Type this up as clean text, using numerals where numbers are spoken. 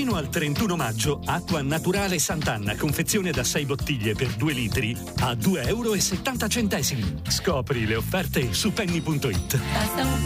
Fino al 31 maggio, acqua naturale Sant'Anna, confezione da 6 bottiglie per 2 litri a €2,70. Scopri le offerte su penny.it. Basta un